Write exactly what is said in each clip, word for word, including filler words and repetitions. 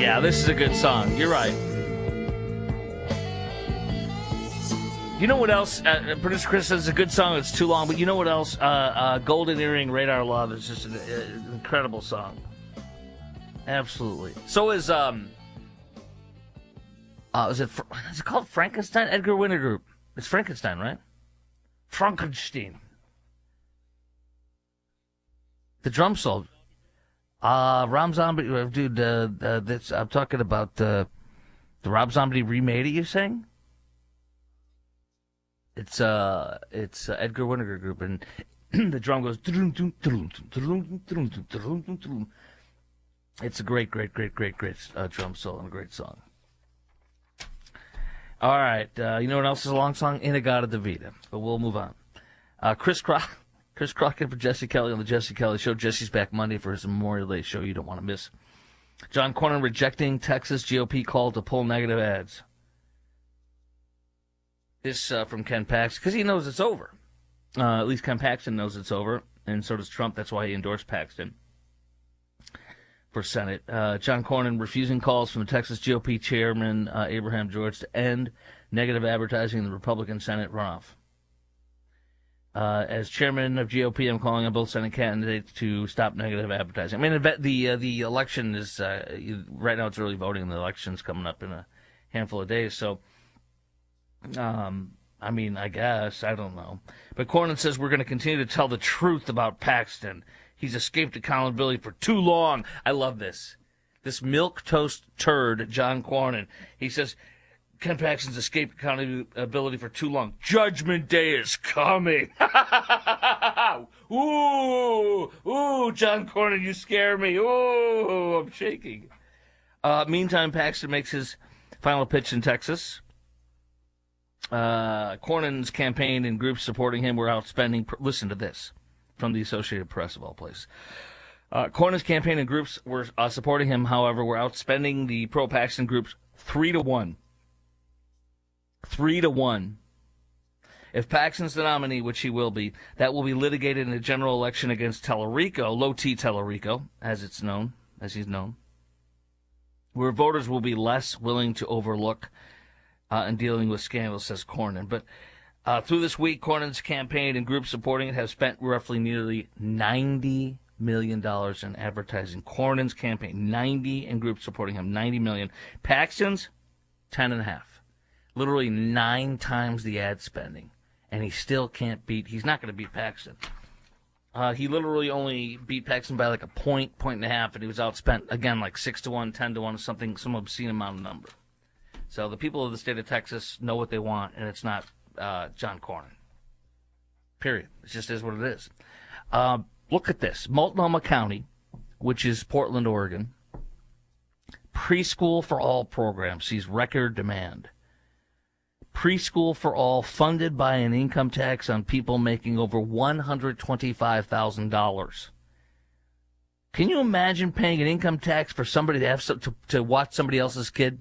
Yeah, this is a good song. You're right. You know what else? Uh, Producer Chris says it's a good song. It's too long. But you know what else? Uh, uh, Golden Earring, Radar Love is just an, uh, an incredible song. Absolutely. So is, um, uh, is it, is it called Frankenstein? Edgar Winter Group. It's Frankenstein, right? Frankenstein. The drum solo. Uh, Rob Zombie, uh, dude, uh, uh, that's, I'm talking about uh, the Rob Zombie remade it, you saying? It's uh, it's uh, Edgar Winter Group, and the drum goes. It's a great, great, great, great, great uh, drum solo and a great song. All right, uh, you know what else is a long song? In-A-Gadda-Da-Vida, but we'll move on. Uh, Chris Crock. Chris Crockett for Jesse Kelly on the Jesse Kelly Show. Jesse's back Monday for his Memorial Day show you don't want to miss. John Cornyn rejecting Texas G O P call to pull negative ads. This uh, from Ken Paxton, because he knows it's over. Uh, at least Ken Paxton knows it's over, and so does Trump. That's why he endorsed Paxton for Senate. Uh, John Cornyn refusing calls from the Texas G O P chairman, uh, Abraham George, to end negative advertising in the Republican Senate runoff. Uh, as chairman of G O P, I'm calling on both Senate candidates to stop negative advertising. I mean, the uh, the election is, uh, right now it's early voting, and the election's coming up in a handful of days. So, um, I mean, I guess, I don't know. But Cornyn says we're going to continue to tell the truth about Paxton. He's escaped accountability for too long. I love this. This milquetoast turd, John Cornyn. He says, Ken Paxton's escaped accountability for too long. Judgment Day is coming. Ooh, ooh, John Cornyn, you scare me. Ooh, I'm shaking. Uh, meantime, Paxton makes his final pitch in Texas. Uh, Cornyn's campaign and groups supporting him were outspending. Listen to this from the Associated Press, of all places. Uh, Cornyn's campaign and groups were uh, supporting him, however, were outspending the pro-Paxton groups three to one. Three to one. If Paxton's the nominee, which he will be, that will be litigated in a general election against Tellerico, Low T Tellerico, as it's known, as he's known, where voters will be less willing to overlook uh, in dealing with scandals, says Cornyn. But uh, through this week, Cornyn's campaign and groups supporting it have spent roughly nearly ninety million dollars in advertising. Cornyn's campaign, ninety, and groups supporting him, ninety million dollars. Paxton's, ten and a half. Literally nine times the ad spending, and he still can't beat. He's not going to beat Paxton. Uh, he literally only beat Paxton by like a point, point and a half, and he was outspent again like six to one, ten to one, something, some obscene amount of number. So the people of the state of Texas know what they want, and it's not uh, John Cornyn. Period. It just is what it is. Uh, look at this: Multnomah County, which is Portland, Oregon. Preschool for All program sees record demand. Preschool for All, funded by an income tax on people making over one hundred twenty-five thousand dollars. Can you imagine paying an income tax for somebody to have to, to watch somebody else's kid?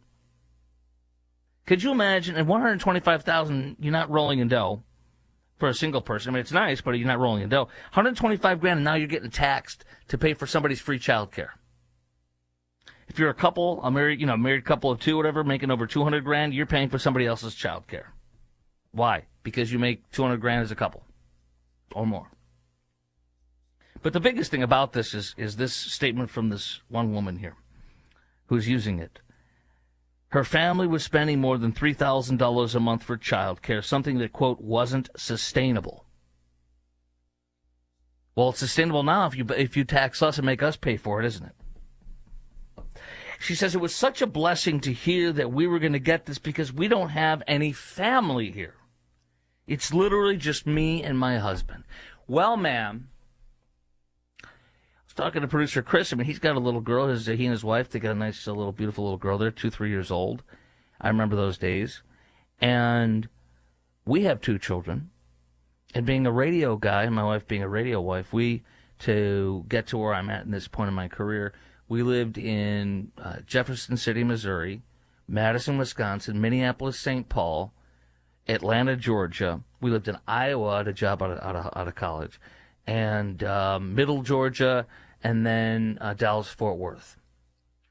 Could you imagine? At one hundred twenty-five thousand dollars, you're not rolling in dough for a single person. I mean, it's nice, but you're not rolling in dough. one hundred twenty-five grand, and now you're getting taxed to pay for somebody's free child care. If you're a couple, a married, you know, married couple of two, whatever, making over two hundred grand, you're paying for somebody else's child care. Why? Because you make two hundred grand as a couple or more. But the biggest thing about this is, is this statement from this one woman here who's using it. Her family was spending more than three thousand dollars a month for child care, something that, quote, wasn't sustainable. Well, it's sustainable now if you if you tax us and make us pay for it, isn't it? She says it was such a blessing to hear that we were going to get this because we don't have any family here. It's literally just me and my husband. Well, ma'am, I was talking to producer Chris. I mean, he's got a little girl. His, he and his wife, they got a nice, little, beautiful little girl there, two, three years old. I remember those days. And we have two children. And being a radio guy, my wife being a radio wife, we, to get to where I'm at in this point in my career, we lived in uh, Jefferson City, Missouri, Madison, Wisconsin, Minneapolis, Saint Paul, Atlanta, Georgia. We lived in Iowa at a job out of, out of, out of college, and um, Middle Georgia, and then uh, Dallas, Fort Worth.